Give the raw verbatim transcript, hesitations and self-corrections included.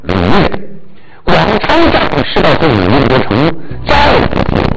礼乐。广昌上士到这五年多成，再不